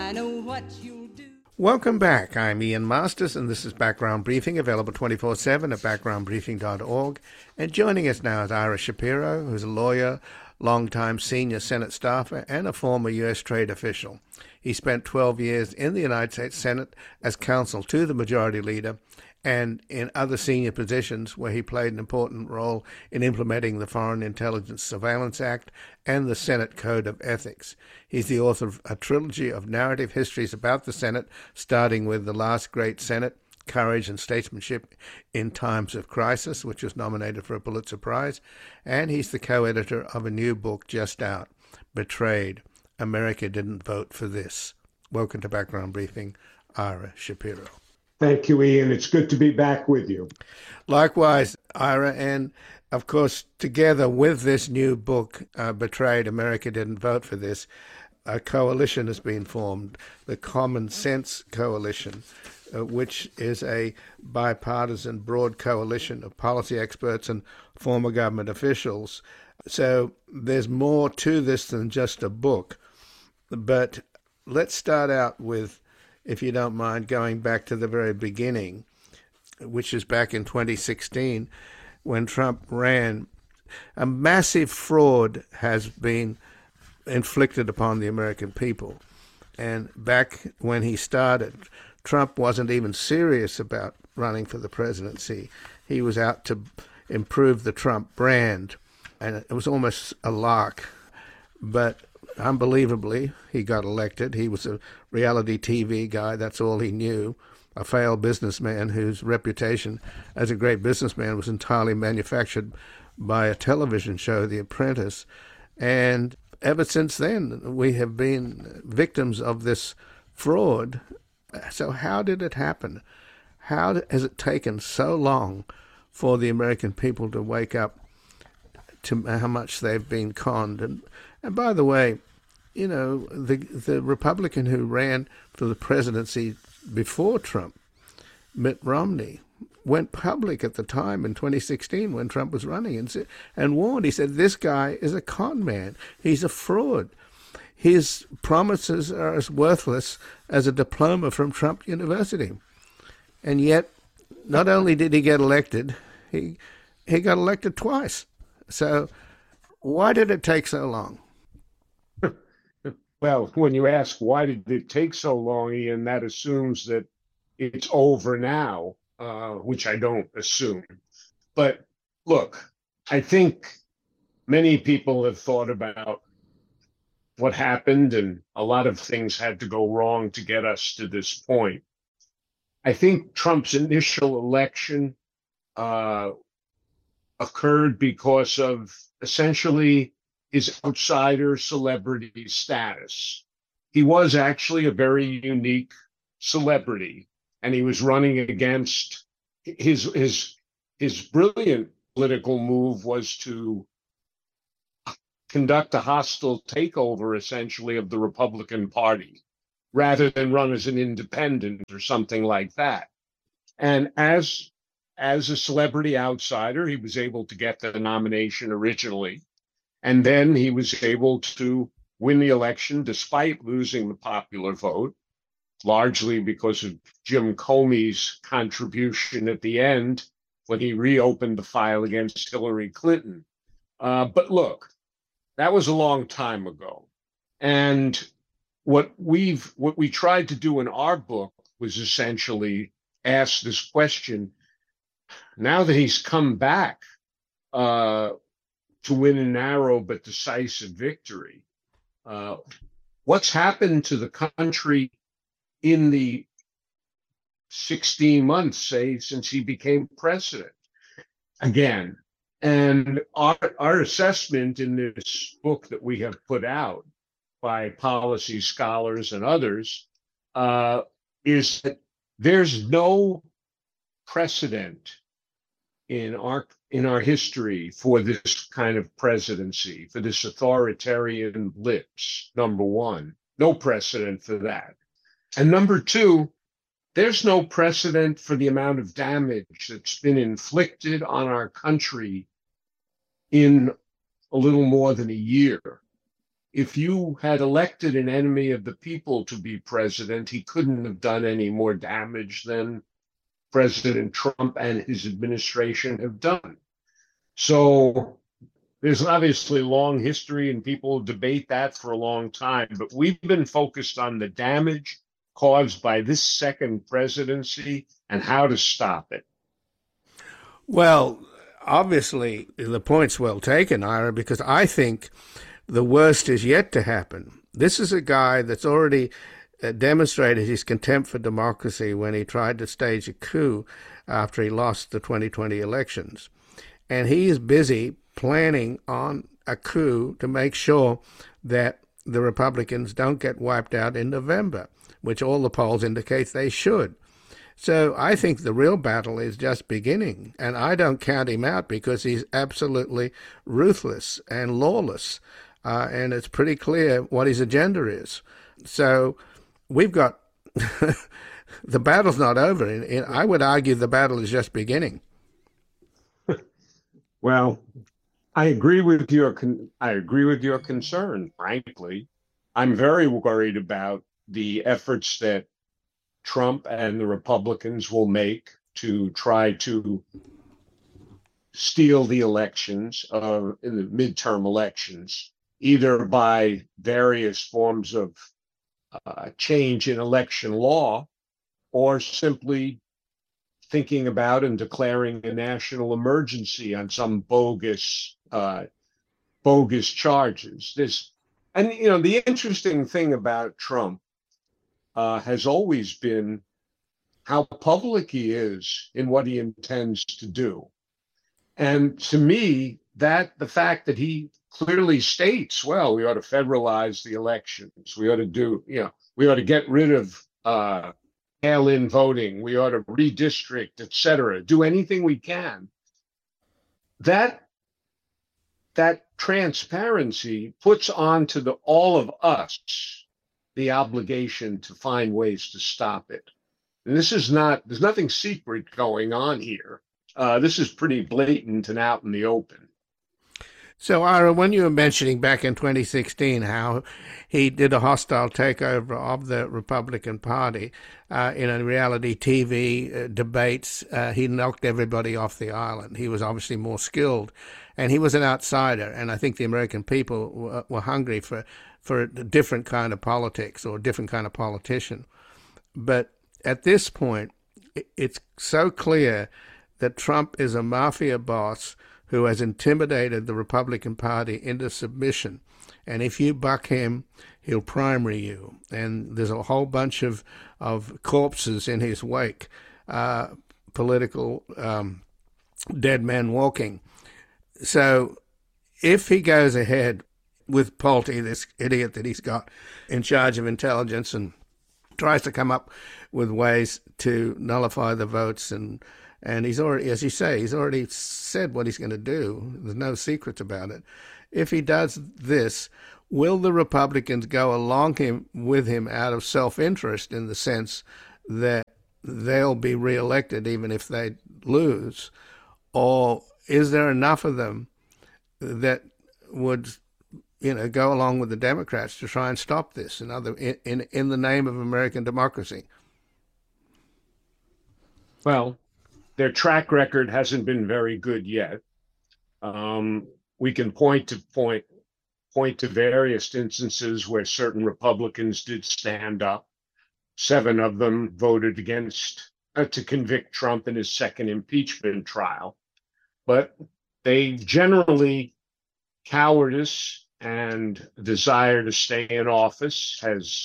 I know what you'll do. Welcome back. I'm Ian Masters, and this is Background Briefing, available 24/7 at backgroundbriefing.org. And joining us now is Ira Shapiro, who's a lawyer, longtime senior Senate staffer, and a former U.S. trade official. He spent 12 years in the United States Senate as counsel to the Majority Leader and in other senior positions where he played an important role in implementing the Foreign Intelligence Surveillance Act and the Senate Code of Ethics. He's the author of a trilogy of narrative histories about the Senate, starting with The Last Great Senate, Courage and Statesmanship in Times of Crisis, which was nominated for a Pulitzer Prize, and he's the co-editor of a new book just out, Betrayed, America Didn't Vote for This. Welcome to Background Briefing, Ira Shapiro. Thank you, Ian. It's good to be back with you. Likewise, Ira, and of course, together with this new book, Betrayed, America Didn't Vote for This, a coalition has been formed, the Common Sense Coalition, which is a bipartisan, broad coalition of policy experts and former government officials. So there's more to this than just a book. But let's start out with, if you don't mind, going back to the very beginning, which is back in 2016 when Trump ran. A massive fraud has been inflicted upon the American people. And back when he started, Trump wasn't even serious about running for the presidency. He was out to improve the Trump brand, and it was almost a lark. But unbelievably, he got elected. He was a reality TV guy. That's all he knew. A failed businessman whose reputation as a great businessman was entirely manufactured by a television show, The Apprentice. And ever since then, we have been victims of this fraud. So how did it happen? How has it taken so long for the American people to wake up to how much they've been conned? And by the way, you know, the Republican who ran for the presidency before Trump, Mitt Romney, went public at the time in 2016 when Trump was running and warned. He said, this guy is a con man. He's a fraud. His promises are as worthless as a diploma from Trump University. And yet, not only did he get elected, he got elected twice. So why did it take so long? Well, when you ask why did it take so long, Ian, that assumes that it's over now, which I don't assume. But look, I think many people have thought about what happened, and a lot of things had to go wrong to get us to this point. I think Trump's initial election occurred because of essentially his outsider celebrity status. He was actually a very unique celebrity, and he was running against his brilliant political move was to conduct a hostile takeover, essentially, of the Republican Party, rather than run as an independent or something like that. And as a celebrity outsider, he was able to get the nomination originally. And then he was able to win the election despite losing the popular vote, largely because of Jim Comey's contribution at the end when he reopened the file against Hillary Clinton. But look, that was a long time ago. And what we tried to do in our book was essentially ask this question. Now that he's come back to win a narrow but decisive victory, what's happened to the country in the 16 months, say, since he became president again? And our assessment in this book that we have put out by policy scholars and others is that there's no precedent in our history for this kind of presidency, for this authoritarian blitz, number one. No precedent for that. And number two, there's no precedent for the amount of damage that's been inflicted on our country in a little more than a year. if you had elected an enemy of the people to be president, he couldn't have done any more damage than President Trump and his administration have done. So there's obviously a long history and people debate that for a long time, but we've been focused on the damage caused by this second presidency and how to stop it. Well, obviously, the point's well taken, Ira, because I think the worst is yet to happen. This is a guy that's already demonstrated his contempt for democracy when he tried to stage a coup after he lost the 2020 elections. And he is busy planning on a coup to make sure that the Republicans don't get wiped out in November, which all the polls indicate they should. So I think the real battle is just beginning, and I don't count him out because he's absolutely ruthless and lawless, and it's pretty clear what his agenda is. So we've got the battle's not over. I would argue the battle is just beginning. Well, I agree with your concern, frankly. I'm very worried about the efforts that Trump and the Republicans will make to try to steal the elections in the midterm elections, either by various forms of change in election law or simply thinking about and declaring a national emergency on some bogus charges. The interesting thing about Trump has always been how public he is in what he intends to do. And to me, that the fact that he clearly states, well, we ought to federalize the elections. We ought to get rid of mail-in voting. We ought to redistrict, et cetera, do anything we can. That transparency puts onto all of us the obligation to find ways to stop it. And there's nothing secret going on here. This is pretty blatant and out in the open. So, Ira, when you were mentioning back in 2016 how he did a hostile takeover of the Republican Party in a reality TV debates, he knocked everybody off the island. He was obviously more skilled, and he was an outsider. And I think the American people were hungry for a different kind of politics or a different kind of politician. But at this point, it's so clear that Trump is a mafia boss who has intimidated the Republican Party into submission. And if you buck him, he'll primary you. And there's a whole bunch of corpses in his wake, political dead men walking. So if he goes ahead with Pulte, this idiot that he's got in charge of intelligence, and tries to come up with ways to nullify the votes, and he's already, as you say, he's already said what he's going to do. There's no secrets about it. If he does this, will the Republicans go along with him out of self-interest, in the sense that they'll be reelected even if they lose? Or is there enough of them that would go along with the Democrats to try and stop this in the name of American democracy? Well, their track record hasn't been very good yet. We can point to various instances where certain Republicans did stand up. 7 of them voted against to convict Trump in his second impeachment trial. But they generally, cowardice and desire to stay in office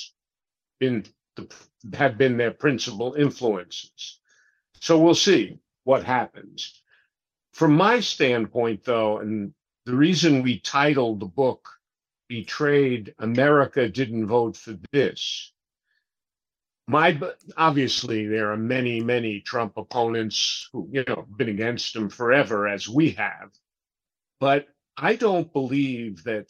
have been their principal influences. So we'll see what happens. From my standpoint, though, and the reason we titled the book Betrayed, America Didn't Vote for This. Obviously, there are many, many Trump opponents who, have been against him forever, as we have. But I believe that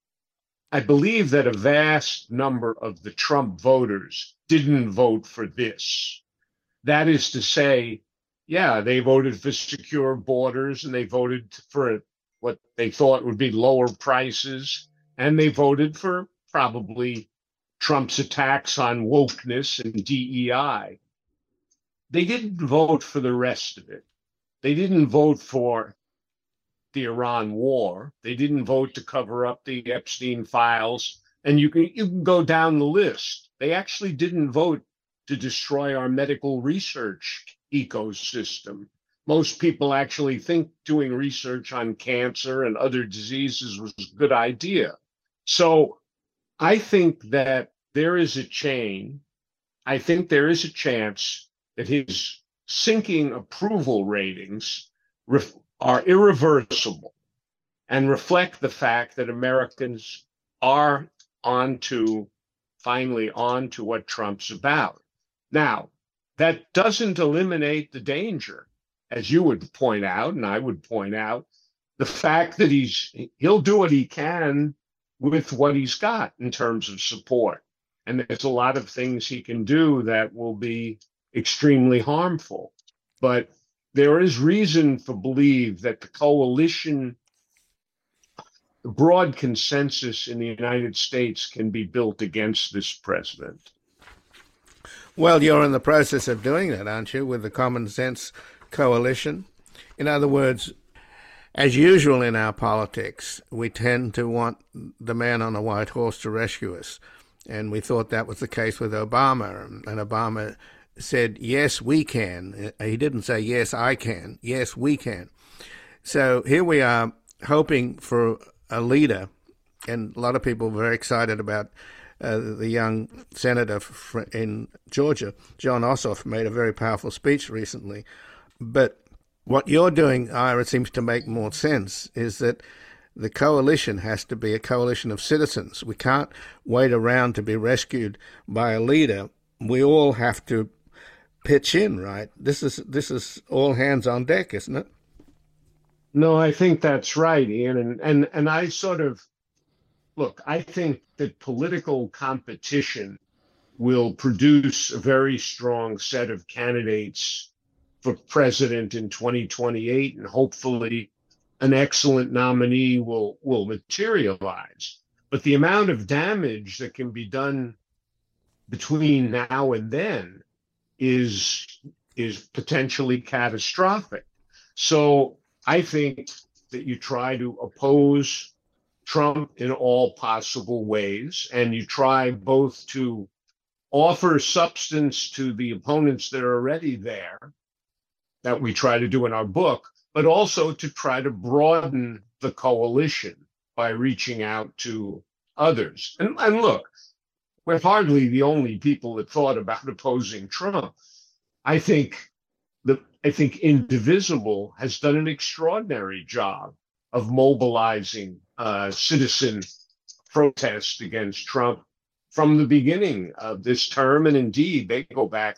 a vast number of the Trump voters didn't vote for this. That is to say, yeah, they voted for secure borders and they voted for what they thought would be lower prices And they voted for probably Trump's attacks on wokeness and DEI. They didn't vote for the rest of it. They didn't vote for the Iran war. They didn't vote to cover up the Epstein files. And you can go down the list. They actually didn't vote to destroy our medical research ecosystem. Most people actually think doing research on cancer and other diseases was a good idea. So I think that there is a chain. I think there is a chance that his sinking approval ratings are irreversible and reflect the fact that Americans are finally on to what Trump's about. Now, that doesn't eliminate the danger, as you would point out, and I would point out, the fact that he'll do what he can with what he's got in terms of support. And there's a lot of things he can do that will be extremely harmful. But there is reason to believe that the coalition, the broad consensus in the United States can be built against this president. Well, you're in the process of doing that, aren't you, with the Common Sense Coalition? In other words, as usual in our politics, we tend to want the man on a white horse to rescue us. And we thought that was the case with Obama. And Obama said, yes, we can. He didn't say, yes, I can. Yes, we can. So here we are hoping for a leader. And a lot of people were very excited about the young senator in Georgia, Jon Ossoff, made a very powerful speech recently. But what you're doing, Ira, seems to make more sense, is that the coalition has to be a coalition of citizens. We can't wait around to be rescued by a leader. We all have to pitch in, right? This is all hands on deck, isn't it? No, I think that's right, Ian. And I sort of look, I think that political competition will produce a very strong set of candidates for president in 2028, and hopefully an excellent nominee will materialize. But the amount of damage that can be done between now and then is potentially catastrophic. So I think that you try to oppose Trump in all possible ways, and you try both to offer substance to the opponents that are already there, that we try to do in our book, but also to try to broaden the coalition by reaching out to others. And look, we're hardly the only people that thought about opposing Trump. I think Indivisible has done an extraordinary job of mobilizing citizen protest against Trump from the beginning of this term. And indeed, they go back,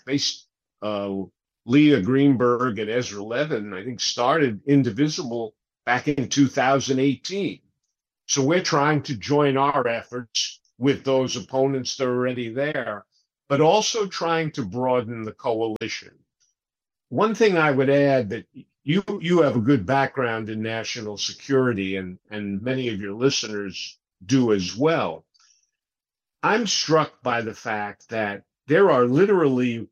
Leah Greenberg and Ezra Levin, I think, started Indivisible back in 2018. So we're trying to join our efforts with those opponents that are already there, but also trying to broaden the coalition. One thing I would add, that you have a good background in national security, and many of your listeners do as well. I'm struck by the fact that there are literally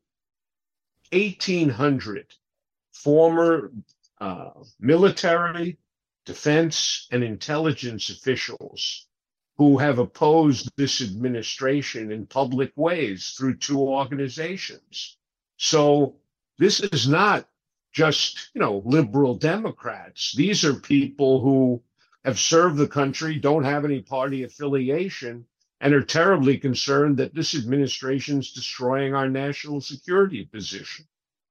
1,800 former military, defense, and intelligence officials who have opposed this administration in public ways through two organizations. So this is not just, liberal Democrats. These are people who have served the country, don't have any party affiliation, and are terribly concerned that this administration is destroying our national security position.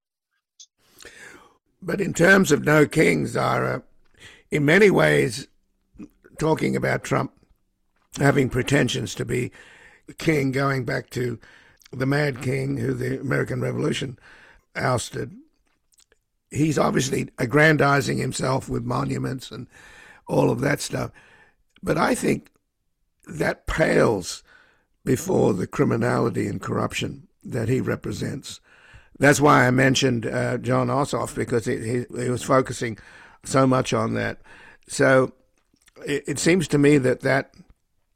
But in terms of no king, Zara, in many ways, talking about Trump having pretensions to be king, going back to the Mad King who the American Revolution ousted, he's obviously aggrandizing himself with monuments and all of that stuff. But I think that pales before the criminality and corruption that he represents. That's why I mentioned Jon Ossoff, because he was focusing so much on that. So it seems to me that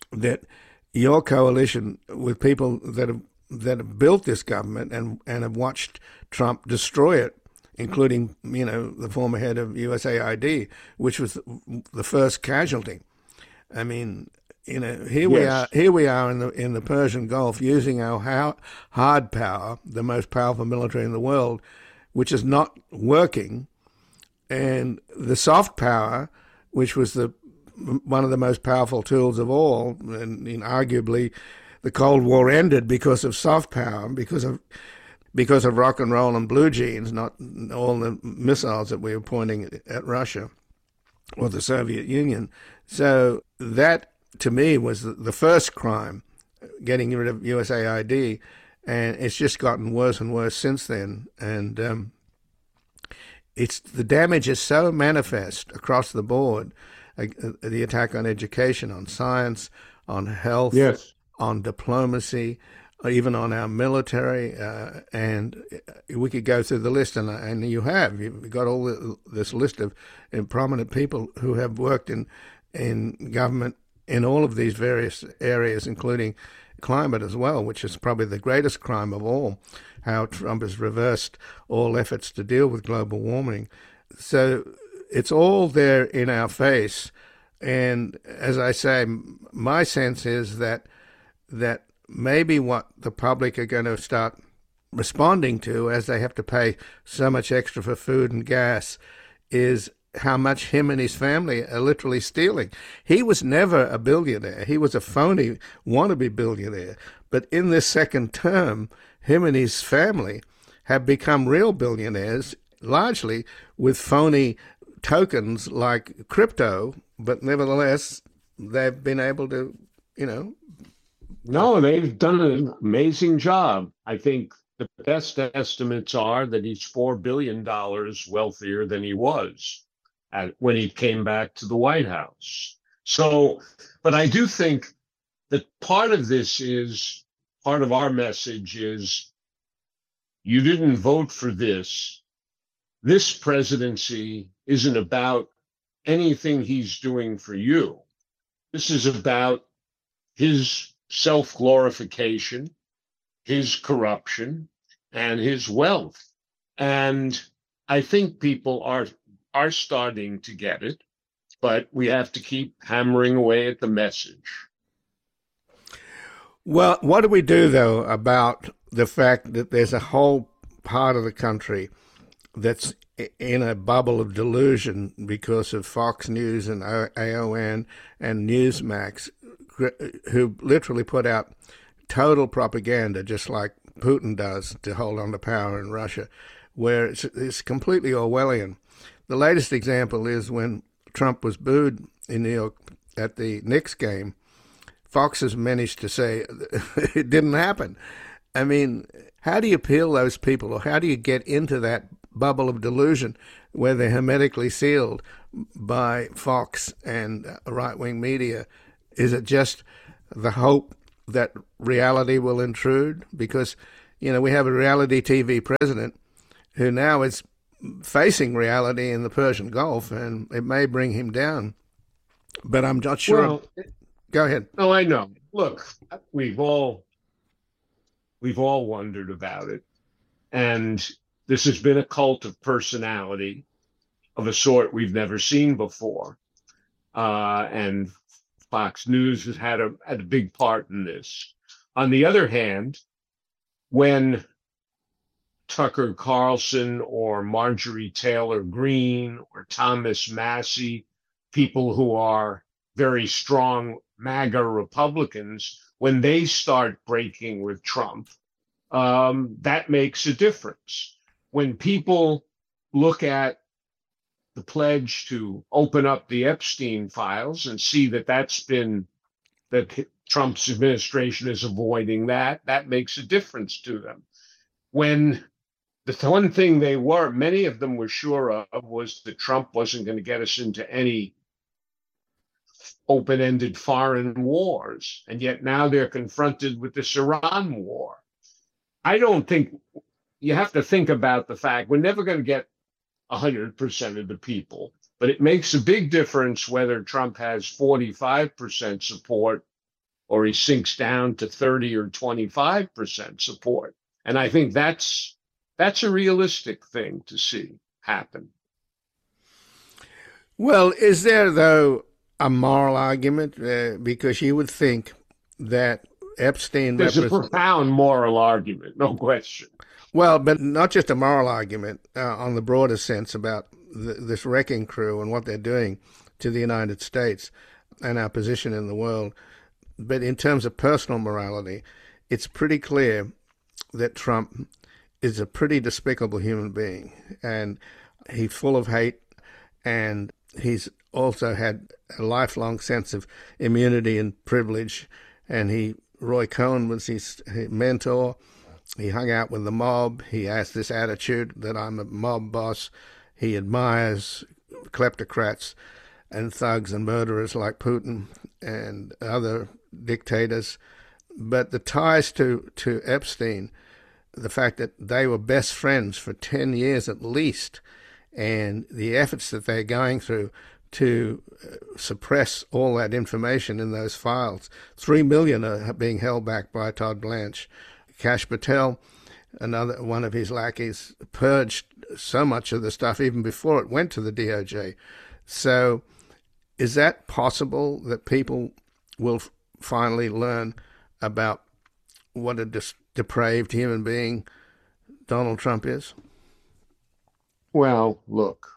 that your coalition with people that have built this government and have watched Trump destroy it, including the former head of USAID, which was the first casualty. I mean, here Yes. we are in the Persian Gulf using our hard power, the most powerful military in the world, which is not working, and the soft power, which was one of the most powerful tools of all, and arguably the Cold War ended because of soft power, because of rock and roll and blue jeans, not all the missiles that we were pointing at Russia or the Soviet Union. So that, to me, was the first crime, getting rid of USAID, and it's just gotten worse and worse since then. And the damage is so manifest across the board. The attack on education, on science, on health, Yes. on diplomacy, even on our military, and we could go through the list, and you've got this list of prominent people who have worked in government in all of these various areas, including climate as well, which is probably the greatest crime of all, how Trump has reversed all efforts to deal with global warming. So it's all there in our face. And as I say, my sense is that maybe what the public are going to start responding to, as they have to pay so much extra for food and gas, is how much him and his family are literally stealing. He was never a billionaire. He was a phony wannabe billionaire. But in this second term, him and his family have become real billionaires, largely with phony tokens like crypto, but nevertheless, they've been able to, No, they've done an amazing job. I think the best estimates are that he's $4 billion wealthier than he was when he came back to the White House. So, but I do think that part of our message is you didn't vote for this. This presidency isn't about anything he's doing for you. This is about his self-glorification, his corruption, and his wealth. And I think people are starting to get it, but we have to keep hammering away at the message. Well, what do we do, though, about the fact that there's a whole part of the country that's in a bubble of delusion because of Fox News and AON and Newsmax, who literally put out total propaganda, just like Putin does, to hold on to power in Russia, where it's completely Orwellian. The latest example is when Trump was booed in New York at the Knicks game. Fox has managed to say it didn't happen. I mean, how do you peel those people, or how do you get into that bubble of delusion where they're hermetically sealed by Fox and right-wing media? Is it just the hope that reality will intrude? Because, we have a reality TV president who now is facing reality in the Persian Gulf, and it may bring him down. But I'm not sure. Well, Go ahead. no, I know. Look, we've all wondered about it. And this has been a cult of personality of a sort we've never seen before. And Fox News has had a big part in this. On the other hand, when Tucker Carlson or Marjorie Taylor Greene or Thomas Massie, people who are very strong MAGA Republicans, when they start breaking with Trump, that makes a difference. When people look at the pledge to open up the Epstein files and see that Trump's administration is avoiding that makes a difference to them. When the one thing many of them were sure of, was that Trump wasn't going to get us into any open-ended foreign wars, and yet now they're confronted with this Iran war. I don't think you have to think about the fact we're never going to get 100% of the people, but it makes a big difference whether Trump has 45% support or he sinks down to 30 or 25% support. And I think that's a realistic thing to see happen. Well, is there, though, a moral argument? Because you would think that Epstein There's a represents. profound moral argument, no question. Well, but not just a moral argument on the broader sense about this wrecking crew and what they're doing to the United States and our position in the world. But in terms of personal morality, it's pretty clear that Trump is a pretty despicable human being, and he's full of hate, and he's also had a lifelong sense of immunity and privilege. And Roy Cohn was his mentor. He hung out with the mob. He has this attitude that I'm a mob boss. He admires kleptocrats and thugs and murderers like Putin and other dictators. But the ties to Epstein, the fact that they were best friends for 10 years at least, and the efforts that they're going through to suppress all that information in those files. 3 million are being held back by Todd Blanche. Kash Patel, another one of his lackeys, purged so much of the stuff even before it went to the DOJ. So is that possible that people will finally learn about what a depraved human being Donald Trump is? Well, look,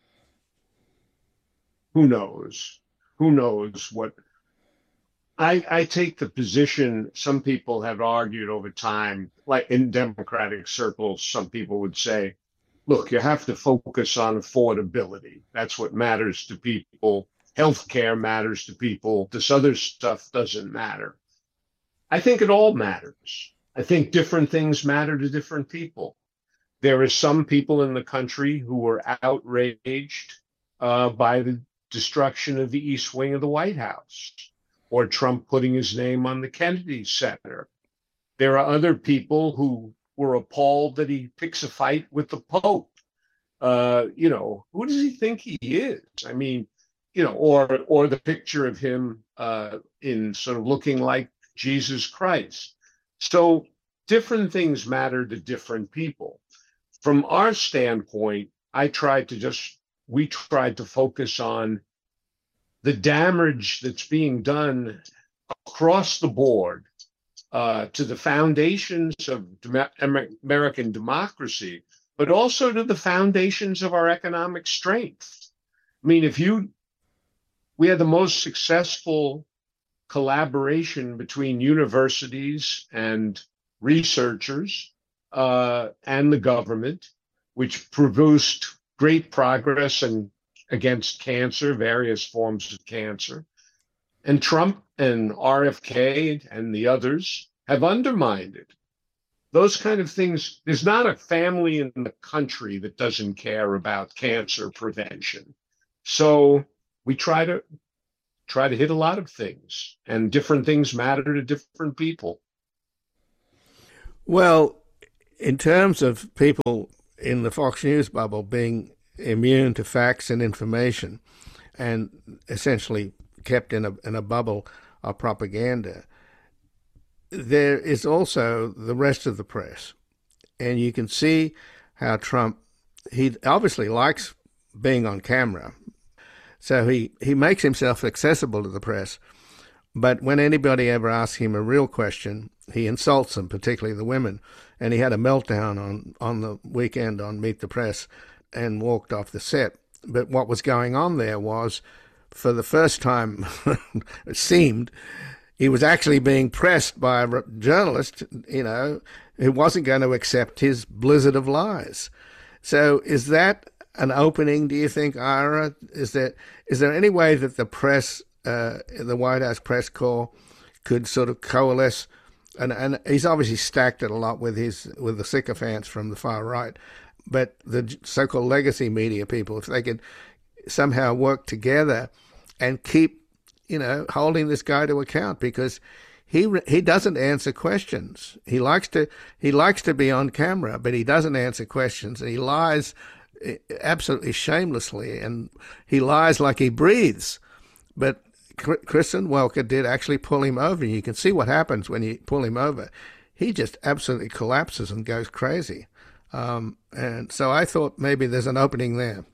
who knows? Who knows what? I take the position, some people have argued over time, like in Democratic circles, some people would say, look, you have to focus on affordability. That's what matters to people. Healthcare matters to people. This other stuff doesn't matter. I think it all matters. I think different things matter to different people. There are some people in the country who were outraged by the destruction of the East Wing of the White House, or Trump putting his name on the Kennedy Center. There are other people who were appalled that he picks a fight with the Pope. Who does he think he is? I mean, or the picture of him in sort of looking like Jesus Christ. So different things matter to different people. From our standpoint, we tried to focus on the damage that's being done across the board to the foundations of American democracy, but also to the foundations of our economic strength. I mean, we had the most successful collaboration between universities and researchers and the government, which produced great progress against cancer, various forms of cancer. And Trump and RFK and the others have undermined it. Those kind of things, there's not a family in the country that doesn't care about cancer prevention. So we try to hit a lot of things, and different things matter to different people. Well, in terms of people in the Fox News bubble being immune to facts and information and essentially kept in a bubble of propaganda, there is also the rest of the press. And you can see how Trump, he obviously likes being on camera. So he makes himself accessible to the press. But when anybody ever asks him a real question, he insults them, particularly the women. And he had a meltdown on the weekend on Meet the Press and walked off the set. But what was going on there was, for the first time, it seemed, he was actually being pressed by a journalist, who wasn't going to accept his blizzard of lies. So is that an opening, do you think, Ira? Is there any way that the press, the White House press corps, could sort of coalesce? And he's obviously stacked it a lot with the sycophants from the far right, but the so-called legacy media people, if they could somehow work together and keep, holding this guy to account, because he doesn't answer questions. He likes to be on camera, but he doesn't answer questions, and he lies absolutely shamelessly, and he lies like he breathes. But Kristen Welker did actually pull him over. You can see what happens when you pull him over. He just absolutely collapses and goes crazy. And so I thought maybe there's an opening there.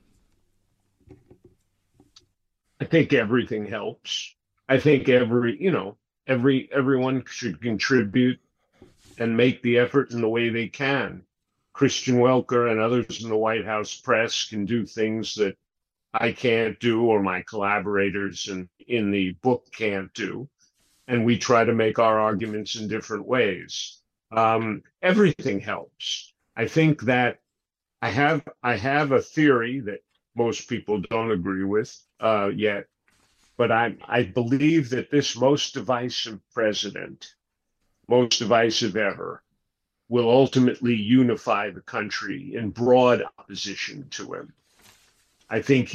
I think everything helps. I think everyone should contribute and make the effort in the way they can. Christian Welker and others in the White House press can do things that I can't do, or my collaborators in the book can't do. And we try to make our arguments in different ways. Everything helps. I think that I have a theory that most people don't agree with yet, but I believe that this most divisive president, most divisive ever, will ultimately unify the country in broad opposition to him. I think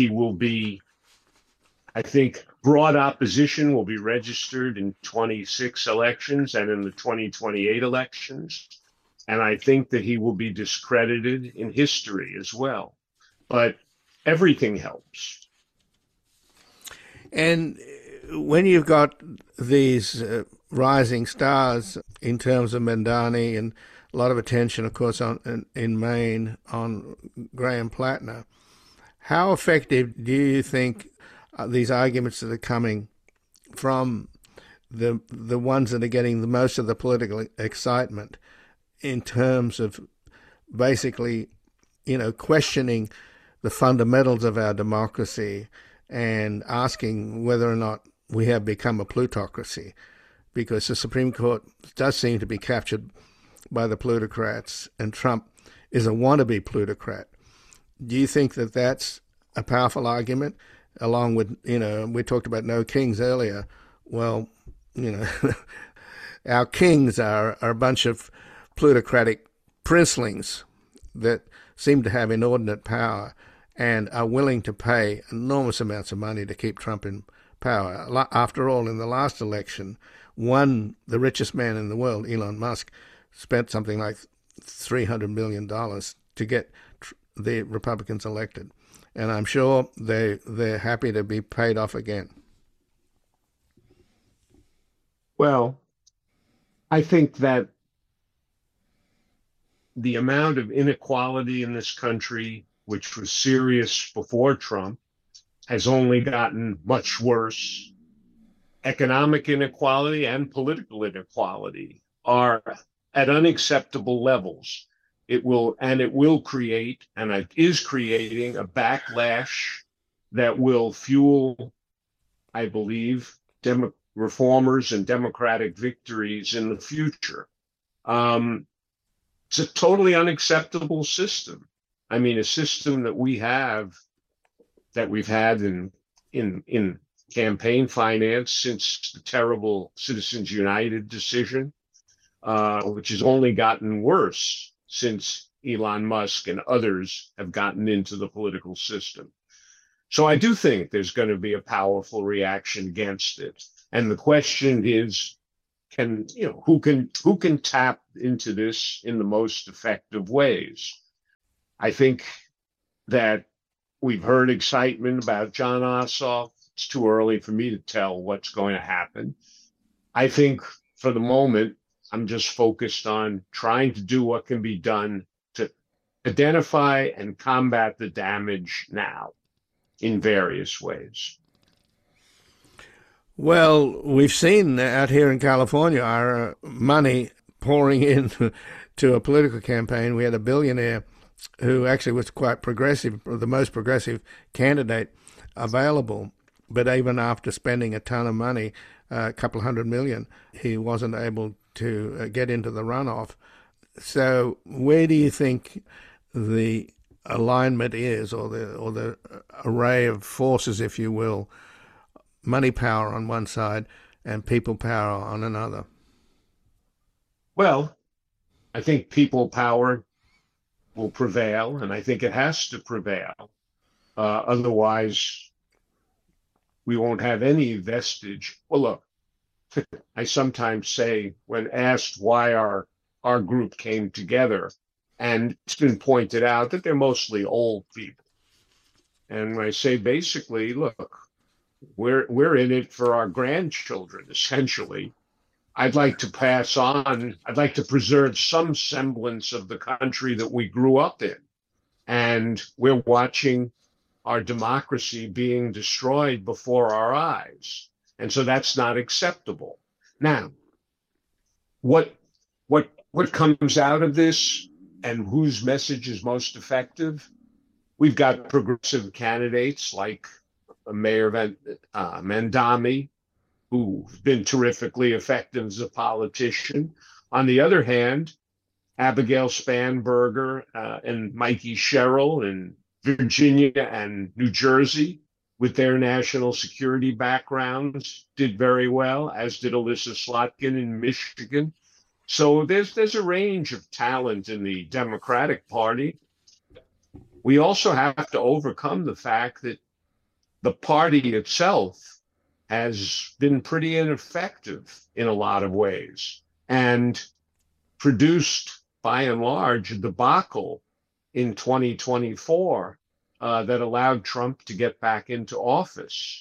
broad opposition will be registered in 26 elections and in the 2028 elections. And I think that he will be discredited in history as well. But everything helps. And when you've got these rising stars in terms of Mamdani, and a lot of attention, of course, in Maine on Graham Plattner, how effective do you think these arguments that are coming from the ones that are getting the most of the political excitement in terms of basically, questioning the fundamentals of our democracy and asking whether or not we have become a plutocracy? Because the Supreme Court does seem to be captured by the plutocrats, and Trump is a wannabe plutocrat. Do you think that that's a powerful argument? Along with, we talked about no kings earlier. Well, our kings are a bunch of plutocratic princelings that seem to have inordinate power and are willing to pay enormous amounts of money to keep Trump in power. After all, in the last election, the richest man in the world, Elon Musk, spent something like $300 million to get the Republicans elected. And I'm sure they're happy to be paid off again. Well, I think that the amount of inequality in this country, which was serious before Trump, has only gotten much worse. Economic inequality and political inequality are at unacceptable levels. It will create, and it is creating, a backlash that will fuel, I believe, reformers and democratic victories in the future. It's a totally unacceptable system. I mean, a system that we've had in campaign finance since the terrible Citizens United decision, which has only gotten worse since Elon Musk and others have gotten into the political system. So I do think there's going to be a powerful reaction against it. And the question is, who can tap into this in the most effective ways? I think that we've heard excitement about Jon Ossoff. It's too early for me to tell what's going to happen. I think for the moment, I'm just focused on trying to do what can be done to identify and combat the damage now in various ways. Well, we've seen out here in California our money pouring in to a political campaign. We had a billionaire who actually was quite progressive, the most progressive candidate available. But even after spending a ton of money, a couple $100 million, he wasn't able to get into the runoff. So where do you think the alignment is, or the array of forces, if you will, money power on one side and people power on another? Well, I think people power will prevail, and I think it has to prevail. Otherwise, we won't have any vestige. Well, look, I sometimes say, when asked why our group came together, and it's been pointed out that they're mostly old people. And I say, basically, look, we're in it for our grandchildren, essentially. I'd like to preserve some semblance of the country that we grew up in. And we're watching our democracy being destroyed before our eyes. And so that's not acceptable. Now, what what comes out of this and whose message is most effective? We've got progressive candidates like Mayor Mandami, who's been terrifically effective as a politician. On the other hand, Abigail Spanberger and Mikey Sherrill in Virginia and New Jersey, with their national security backgrounds, did very well, as did Alyssa Slotkin in Michigan. So there's a range of talent in the Democratic Party. We also have to overcome the fact that the party itself has been pretty ineffective in a lot of ways and produced, by and large, a debacle in 2024 that allowed Trump to get back into office.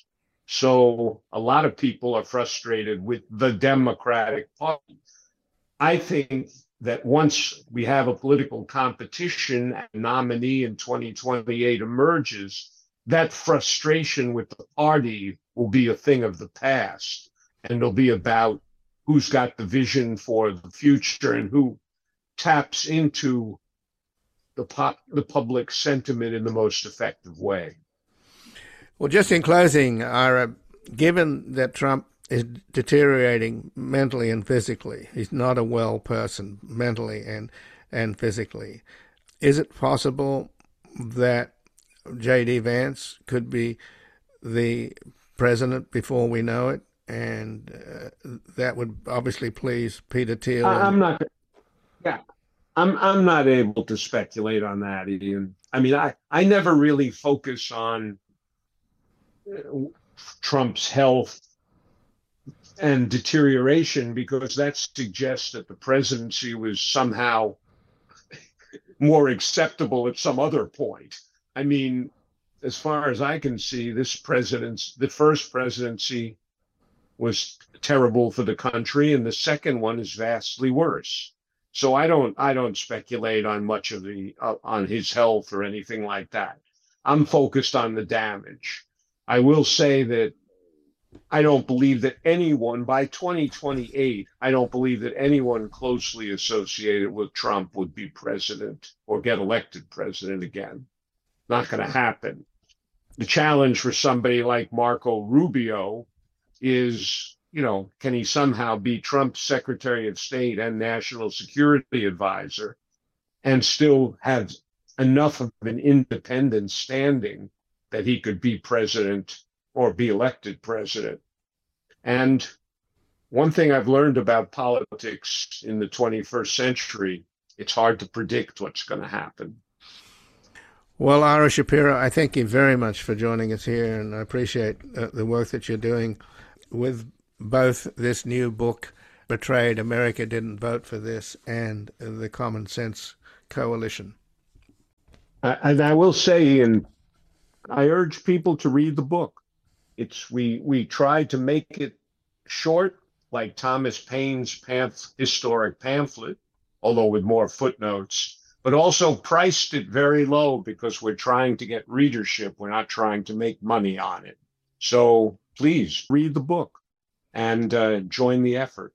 So a lot of people are frustrated with the Democratic Party. I think that once we have a political competition and a nominee in 2028 emerges, that frustration with the party will be a thing of the past. And it'll be about who's got the vision for the future and who taps into the public sentiment in the most effective way. Well, just in closing, Ira, given that Trump is deteriorating mentally and physically, he's not a well person mentally and physically, is it possible that J.D. Vance could be the president before we know it? And that would obviously please Peter Thiel. I'm not. Yeah, I'm not able to speculate on that, Ian. I mean, I never really focus on Trump's health and deterioration because that suggests that the presidency was somehow more acceptable at some other point. I mean, as far as I can see, the first presidency was terrible for the country, and the second one is vastly worse. So I don't speculate on much of on his health or anything like that. I'm focused on the damage. I will say that I don't believe that anyone by 2028, I don't believe that anyone closely associated with Trump would be president or get elected president again. Not going to happen. The challenge for somebody like Marco Rubio is, can he somehow be Trump's Secretary of State and National Security Advisor and still have enough of an independent standing that he could be president or be elected president? And one thing I've learned about politics in the 21st century, it's hard to predict what's going to happen. Well, Ira Shapiro, I thank you very much for joining us here, and I appreciate the work that you're doing with both this new book, Betrayed, America Didn't Vote for This, and the Common Sense Coalition. And I will say, Ian, I urge people to read the book. We tried to make it short, like Thomas Paine's historic pamphlet, although with more footnotes, but also priced it very low because we're trying to get readership. We're not trying to make money on it. So please read the book and join the effort.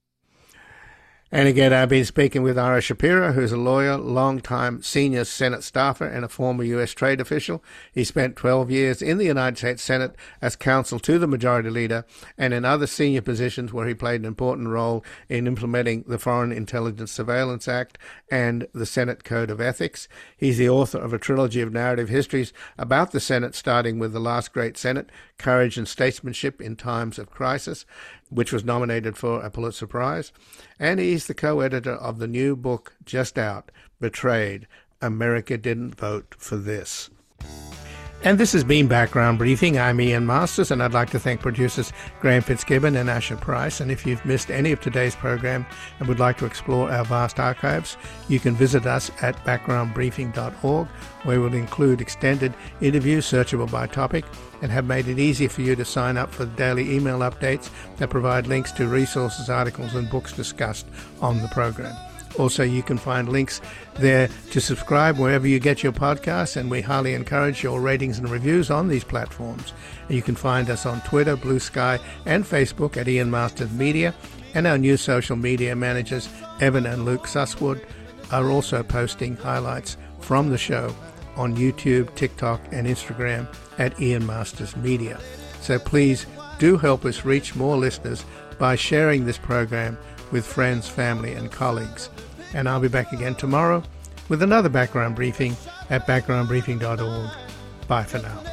And again, I've been speaking with Ira Shapiro, who's a lawyer, longtime senior Senate staffer, and a former U.S. trade official. He spent 12 years in the United States Senate as counsel to the Majority Leader and in other senior positions where he played an important role in implementing the Foreign Intelligence Surveillance Act and the Senate Code of Ethics. He's the author of a trilogy of narrative histories about the Senate, starting with The Last Great Senate, Courage and Statesmanship in Times of Crisis, which was nominated for a Pulitzer Prize. And he's the co-editor of the new book just out, Betrayed, America Didn't Vote for This. And this has been Background Briefing. I'm Ian Masters, and I'd like to thank producers Graham Fitzgibbon and Asher Price. And if you've missed any of today's program and would like to explore our vast archives, you can visit us at backgroundbriefing.org, where we'll include extended interviews searchable by topic and have made it easy for you to sign up for the daily email updates that provide links to resources, articles and books discussed on the program. Also, you can find links there to subscribe wherever you get your podcasts, and we highly encourage your ratings and reviews on these platforms. And you can find us on Twitter, Blue Sky, and Facebook at Ian Masters Media, and our new social media managers, Evan and Luke Susswood, are also posting highlights from the show on YouTube, TikTok, and Instagram at Ian Masters Media. So please do help us reach more listeners by sharing this program with friends, family, and colleagues. And I'll be back again tomorrow with another background briefing at backgroundbriefing.org. Bye for now.